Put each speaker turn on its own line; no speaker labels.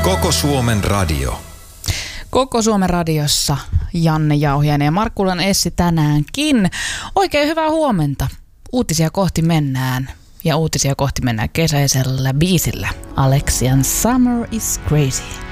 Koko Suomen radio.
Koko Suomen radiossa Janne Jauhiainen ja Markkulan Essi tänäänkin. Oikein hyvää huomenta. Uutisia kohti mennään. Ja uutisia kohti mennään kesäisellä biisillä. Alexian Summer is Crazy.